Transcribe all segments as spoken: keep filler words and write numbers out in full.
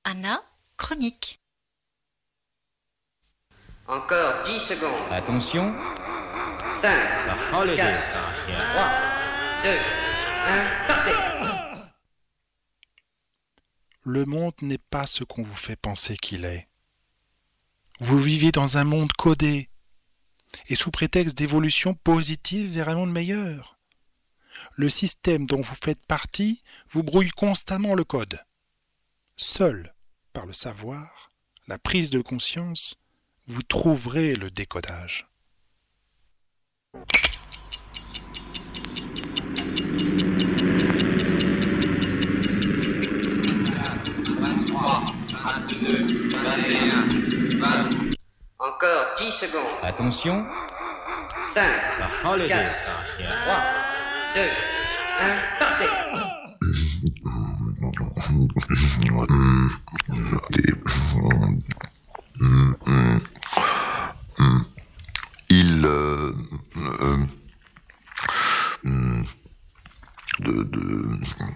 Anna, chronique. Encore dix secondes. Attention. cinq, The holidays quatre, are here. trois, deux, un, partez. Le monde n'est pas ce qu'on vous fait penser qu'il est. Vous vivez dans un monde codé, et sous prétexte d'évolution positive vers un monde meilleur. Le système dont vous faites partie vous brouille constamment le code. Seul, par le savoir, la prise de conscience, vous trouverez le décodage. Encore dix secondes. Attention. cinq, The holidays quatre, are here. trois, deux, un, partez. Il euh, euh, de de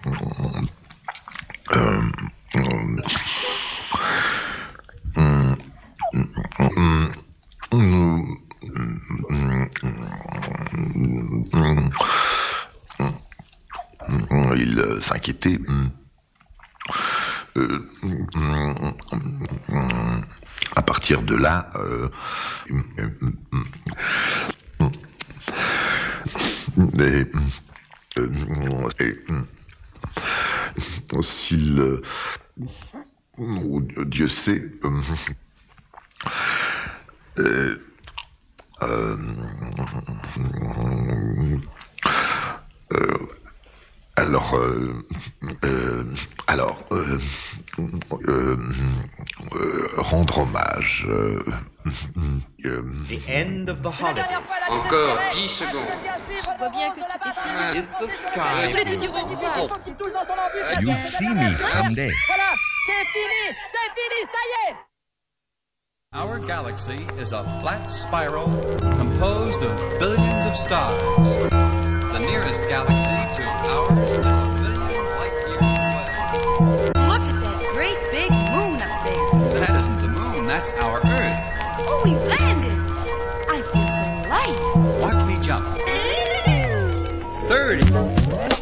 euh, il s'inquiétait euh, à partir de là euh, et, euh, et s'il euh, oh, Dieu sait euh, euh, euh, euh, alors euh, euh, alors euh, euh, euh, rendre hommage euh, euh, The end of the holidays. Encore dix secondes. Je vois bien que tout est fini. Is the Je sky voulais te blue? dire au revoir. You'll see me someday. Voilà, c'est fini, c'est fini, ça y est. Our galaxy is a flat spiral composed of billions of stars. The nearest galaxy to ours is a billion light years away. Look at that great big moon up there. That isn't the moon, that's our Earth. Oh, we've landed.